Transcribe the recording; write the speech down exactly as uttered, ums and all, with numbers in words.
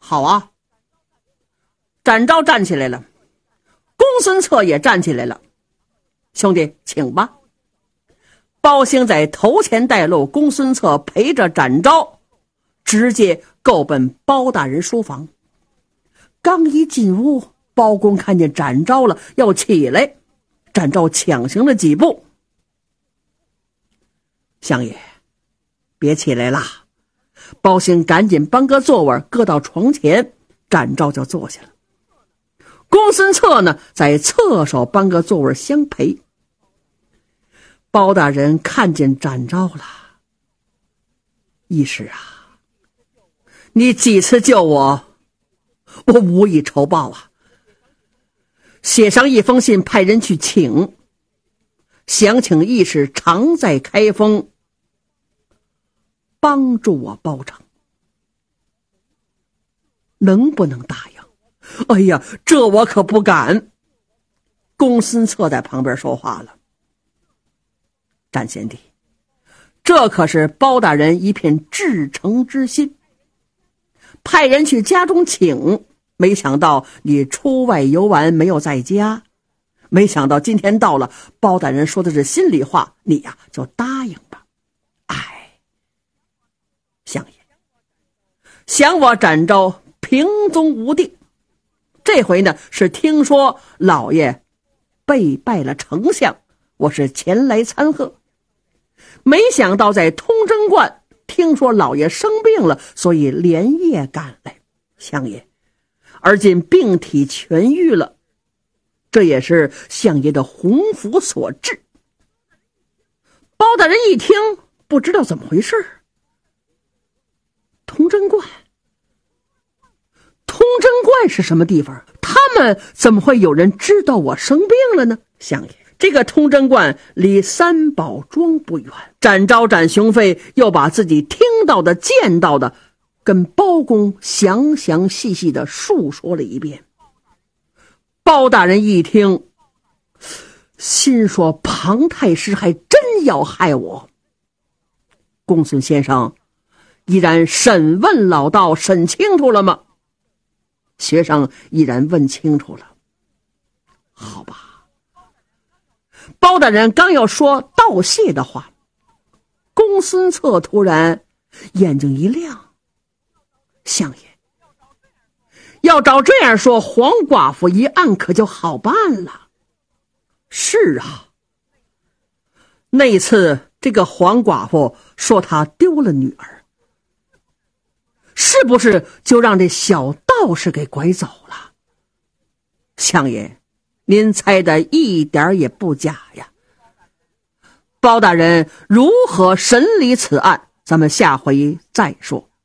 好啊。展昭站起来了，公孙策也站起来了。兄弟，请吧。包兴在头前带路，公孙策陪着展昭直接够奔包大人书房。刚一进屋，包公看见展昭了，要起来，展昭抢行了几步。相爷，别起来啦。包兴赶紧搬个座位搁到床前，展昭就坐下了。公孙策呢，在侧手搬个座位相陪。包大人看见展昭了，义士啊，你几次救我，我无以酬报啊。写上一封信，派人去请，想请义士常在开封，帮助我包拯，能不能答应？哎呀，这我可不敢。公孙策在旁边说话了。展贤弟，这可是包大人一片至诚之心，派人去家中请，没想到你出外游玩没有在家，没想到今天到了，包大人说的是心里话，你呀就答应吧。哎，相爷，想我展昭平踪无定，这回呢是听说老爷被败了丞相，我是前来参贺。没想到在通真观听说老爷生病了，所以连夜赶来。相爷，而今病体痊愈了，这也是相爷的鸿福所致。包大人一听，不知道怎么回事。通真观，通真观是什么地方？他们怎么会有人知道我生病了呢？相爷，这个通真观离三宝庄不远。展昭展雄飞又把自己听到的见到的跟包公详详细细的述说了一遍。包大人一听，心说庞太师还真要害我。公孙先生依然审问老道，审清楚了吗？学生依然问清楚了。好吧。包大人刚要说道谢的话，公孙策突然眼睛一亮。相爷，要照这样说，黄寡妇一案可就好办了。是啊，那次这个黄寡妇说她丢了女儿，是不是就让这小道士给拐走了？相爷，您猜的一点也不假呀。包大人如何审理此案，咱们下回再说。